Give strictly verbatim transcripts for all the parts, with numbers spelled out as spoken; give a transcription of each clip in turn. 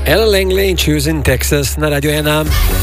Ella Langley in Choosing Texas na Radio ena.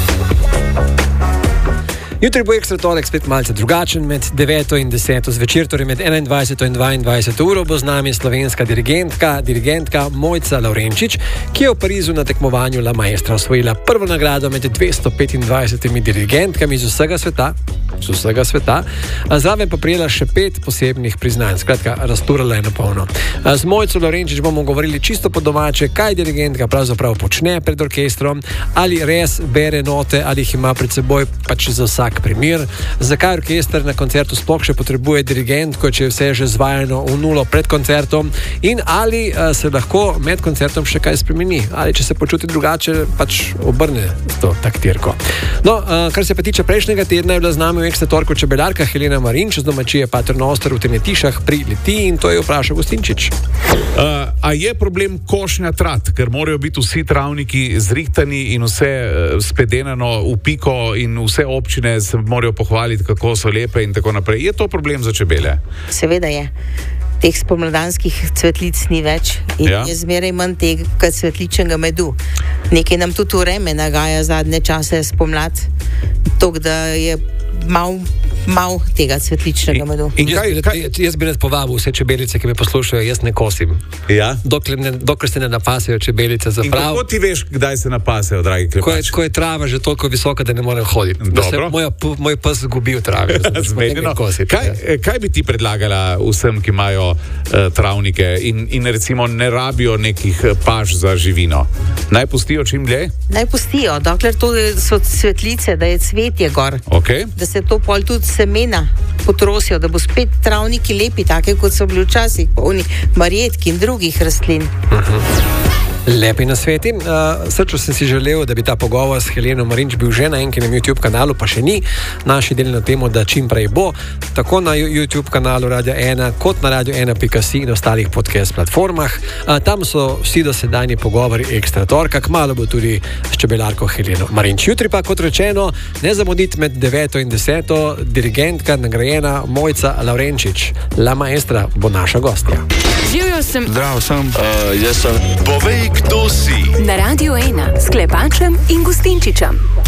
Jutri bo ekstra torek spet malce drugačen, med deveto in deseto zvečer, torej med enaindvajseto in dvaindvajseto uro bo z nami slovenska dirigentka, dirigentka Mojca Lavrenčič, ki je v Parizu na tekmovanju La Maestra osvojila prvo nagrado med dvesto petindvajsetimi dirigentkami z vsega sveta, z vsega sveta, zraven pa prijela še pet posebnih priznanj, skratka, razturala je na polno. Z Mojco Lavrenčič bomo govorili čisto po domače, kaj dirigentka pravzaprav počne pred orkestrom, ali res bere note, ali jih ima pred seboj pač za vsak primer, zakaj orkester na koncertu sploh še potrebuje dirigentko, če je vse že zvajano v nulo pred koncertom, in ali uh, se lahko med koncertom še kaj spremeni, ali če se počuti drugače, pač obrne to taktirko. No, uh, kar se pa tiče prejšnjega tedna, je bila z nami v ekstra torku čebelarka Helena Marinč z domačije Paternoster v Tenetišah pri Litiji, in to je vprašal Gustinčič. Uh, a je problem košnja trat, ker morajo biti vsi travniki zrihtani in vse uh, spedenano v piko in vse občine se morajo pohvaliti, kako so lepe in tako naprej. Je to problem za čebele? Seveda je. Teh spomladanskih cvetlic ni več in ja. je zmeraj manj tega cvetličnega medu. Nekaj nam tudi vreme nagaja zadnje čase spomlad, tok da je mal, mal tega cvetličnega medu. In, in kaj, kaj? Jaz, jaz bi rad povabil vse čebelice, ki me poslušajo, jaz ne kosim. Ja? Dokler, ne, dokler se ne napasejo čebelice za prav. In kako ti veš, kdaj se napasejo, dragi klepač? Ko je, ko je trava že toliko visoka, da ne morem hoditi. Da se moja, moj pes zgubi v travi. Zmenjeno. Kaj, kaj bi ti predlagala vsem, ki imajo uh, travnike in, in recimo ne rabijo nekih paš za živino? Naj pustijo čim dlje? Naj pustijo, dokler to so cvetlice, da je cvetje gor. Okay. Da se to pol tudi semena potrosijo, da bo spet travniki lepi, take kot so bili včasih, polni marjetk in drugih rastlin. Uh-huh. Lepi na sveti. Uh, srčno sem si želel, da bi ta pogovor s Heleno Marinč bil že na enkem YouTube kanalu, pa še ni. Naši delili na temo, da čim prej bo, tako na YouTube kanalu Radio ena, kot na radio ena pika si in ostalih podcast platformah. Uh, tam so vsi dosedanji pogovori ekstra torka, kmalu bo tudi s čebelarko Heleno Marinč. Jutri pa, kot rečeno, ne zamuditi med deveto in deseto, dirigentka nagrajena Mojca Lavrenčič. La Maestra bo naša gostja. Živjo sem. Zdrav sem. Uh, jaz sem. Povej, kdo si. Na Radio ena s Klepačem in Gustinčičem.